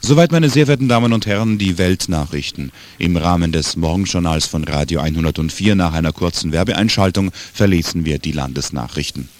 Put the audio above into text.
Soweit, meine sehr verehrten Damen und Herren, die Weltnachrichten. Im Rahmen des Morgenjournals von Radio 104 nach einer kurzen Werbeeinschaltung verlesen wir die Landesnachrichten.